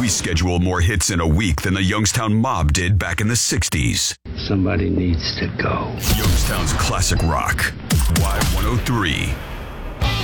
We schedule more hits in a week than the Youngstown Mob did back in the 60s. Somebody needs to go. Youngstown's classic rock. Y103.